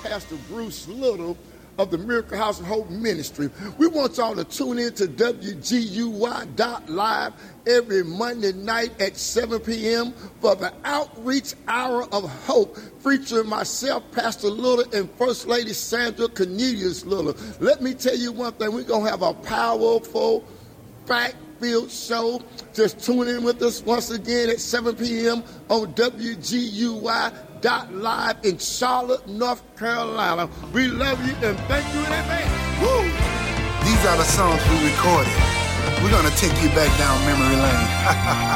Pastor Bruce Little of the Miracle House and Hope Ministry. We want y'all to tune in to WGUY.live every Monday night at 7 p.m. for the Outreach Hour of Hope, featuring myself, Pastor Little, and First Lady Sandra Cornelius Little. Let me tell you one thing. We're going to have a powerful, fact-filled show. Just tune in with us once again at 7 p.m. on WGUY.live in Charlotte, North Carolina. We love you and thank you in advance. Woo! These are the songs we recorded. We're going to take you back down memory lane.